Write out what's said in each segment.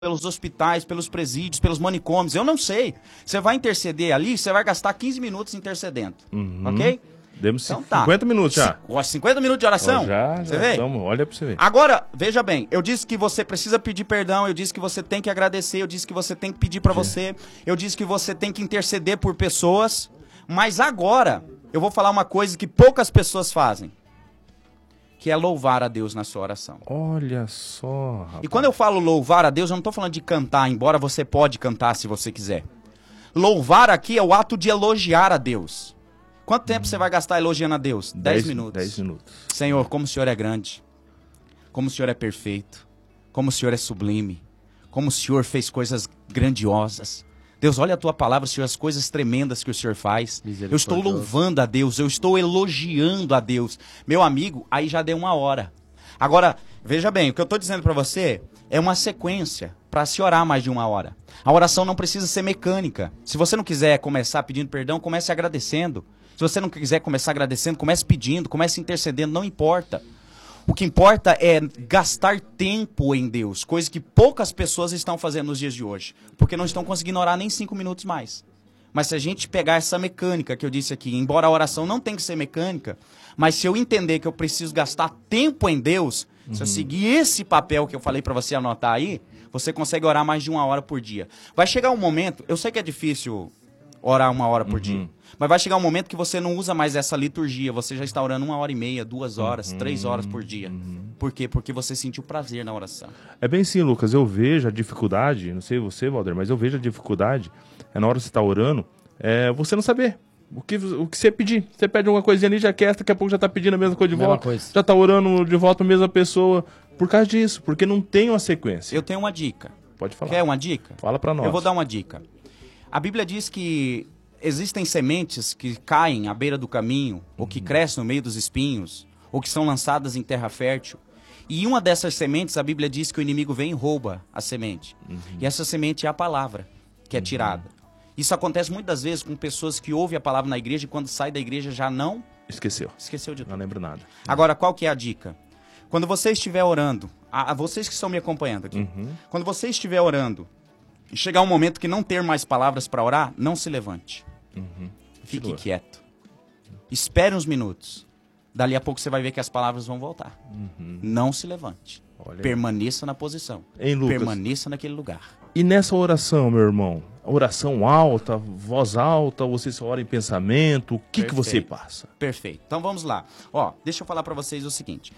pelos hospitais, pelos presídios, pelos manicômios, eu não sei. Você vai interceder ali, você vai gastar 15 minutos intercedendo, ok? Demos Então 50 minutos já. 50 minutos de oração? Já você vê? estamos, olha pra você ver. Agora, veja bem, eu disse que você precisa pedir perdão, eu disse que você tem que agradecer, eu disse que você tem que pedir pra você, eu disse que você tem que interceder por pessoas, mas agora eu vou falar uma coisa que poucas pessoas fazem, que é louvar a Deus na sua oração. Olha só, rapaz. E quando eu falo louvar a Deus, eu não estou falando de cantar, embora você pode cantar se você quiser. Louvar aqui é o ato de elogiar a Deus. Quanto tempo você vai gastar elogiando a Deus? 10 minutos. 10 minutos. Senhor, como o Senhor é grande, como o Senhor é perfeito, como o Senhor é sublime, como o Senhor fez coisas grandiosas. Deus, olha a tua palavra, Senhor, as coisas tremendas que o Senhor faz. Eu estou louvando a Deus, eu estou elogiando a Deus. Meu amigo, aí já deu 1 hora. Agora, veja bem, o que eu estou dizendo para você é uma sequência para se orar mais de 1 hora. A oração não precisa ser mecânica. Se você não quiser começar pedindo perdão, comece agradecendo. Se você não quiser começar agradecendo, comece pedindo, comece intercedendo, não importa. O que importa é gastar tempo em Deus, coisa que poucas pessoas estão fazendo nos dias de hoje, porque não estão conseguindo orar nem 5 minutos mais. Mas se a gente pegar essa mecânica que eu disse aqui, embora a oração não tenha que ser mecânica, mas se eu entender que eu preciso gastar tempo em Deus, se eu seguir esse papel que eu falei para você anotar aí, você consegue orar mais de 1 hora por dia. Vai chegar um momento, eu sei que é difícil orar 1 hora por dia, mas vai chegar um momento que você não usa mais essa liturgia, você já está orando 1h30, 2 horas, 3 horas por dia. Por quê? Porque você sentiu prazer na oração. É bem sim, Lucas, eu vejo a dificuldade, não sei você, Valder, mas eu vejo a dificuldade, na hora que você está orando, você não saber o que você pedir. Você pede alguma coisinha ali, já quer, daqui a pouco já está pedindo a mesma coisa de volta, já está orando de volta a mesma pessoa, por causa disso, porque não tem uma sequência. Eu tenho uma dica. Pode falar. Quer uma dica? Fala para nós. Eu vou dar uma dica. A Bíblia diz que existem sementes que caem à beira do caminho, ou que crescem no meio dos espinhos, ou que são lançadas em terra fértil. E uma dessas sementes, a Bíblia diz que o inimigo vem e rouba a semente. E essa semente é a palavra que é tirada. Isso acontece muitas vezes com pessoas que ouvem a palavra na igreja e quando sai da igreja já não... Esqueceu de tudo. Não lembro nada. Agora, qual que é a dica? Quando você estiver orando, a vocês que estão me acompanhando aqui, quando você estiver orando, e chegar um momento que não ter mais palavras para orar, não se levante. Fique quieto. Espere uns minutos. Dali a pouco você vai ver que as palavras vão voltar. Não se levante. Permaneça na posição. Permaneça naquele lugar. E nessa oração, meu irmão? Oração alta, voz alta, você só ora em pensamento, o que você passa? Perfeito. Então vamos lá. Ó, deixa eu falar para vocês o seguinte.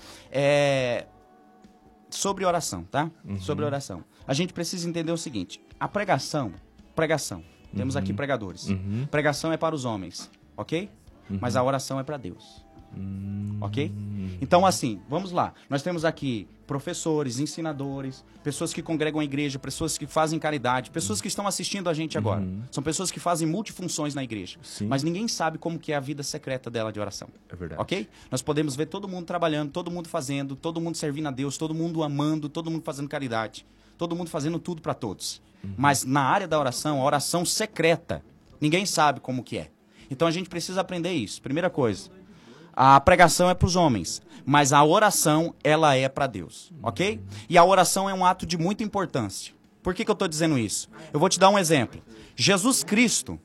Sobre oração, tá? Sobre oração. A gente precisa entender o seguinte. A pregação. Temos aqui pregadores. Pregação é para os homens, ok? Mas a oração é para Deus. Ok? Então, assim, vamos lá. Nós temos aqui professores, ensinadores, pessoas que congregam a igreja, pessoas que fazem caridade, pessoas que estão assistindo a gente agora. São pessoas que fazem multifunções na igreja. Mas ninguém sabe como que é a vida secreta dela de oração. É verdade. Ok? Nós podemos ver todo mundo trabalhando, todo mundo fazendo, todo mundo servindo a Deus, todo mundo amando, todo mundo fazendo caridade, todo mundo fazendo tudo para todos. Mas na área da oração, a oração secreta, ninguém sabe como que é. Então a gente precisa aprender isso. Primeira coisa. A pregação é para os homens, mas a oração, ela é para Deus, ok? E a oração é um ato de muita importância. Por que eu estou dizendo isso? Eu vou te dar um exemplo. Jesus Cristo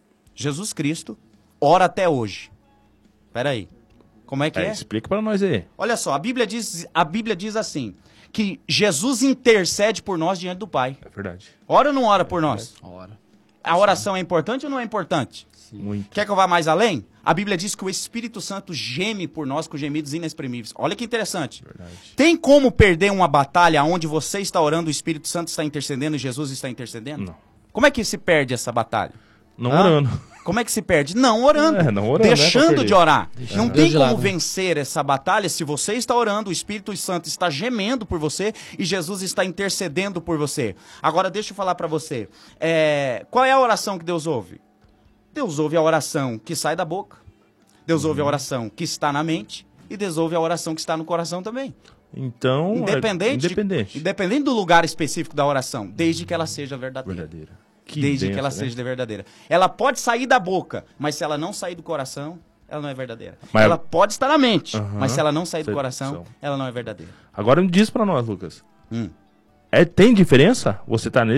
ora até hoje. Espera aí. Como é que é? Explica para nós aí. Olha só, a Bíblia diz assim, que Jesus intercede por nós diante do Pai. É verdade. Ora ou não ora por nós? Ora. A oração é importante ou não é importante? Muito. Quer que eu vá mais além? A Bíblia diz que o Espírito Santo geme por nós com gemidos inexprimíveis. Olha que interessante. Verdade. Tem como perder uma batalha onde você está orando, o Espírito Santo está intercedendo e Jesus está intercedendo? Não. Como é que se perde essa batalha? Não orando. Como é que se perde? Não orando. Não orando, deixando de orar. Deixando Não Deus tem de como lado. vencer essa batalha se você está orando, o Espírito Santo está gemendo por você e Jesus está intercedendo por você. Agora deixa eu falar para você. Qual é a oração que Deus ouve? Deus ouve a oração que sai da boca. Deus ouve a oração que está na mente. E Deus ouve a oração que está no coração também. Então, Independente do lugar específico da oração, desde que ela seja verdadeira. Desde que ela seja verdadeira. Ela pode sair da boca, mas se ela não sair do coração, ela não é verdadeira. Ela pode estar na mente, mas se ela não sair do coração, ela não é verdadeira. Agora me diz para nós, Lucas. Tem diferença? Você tá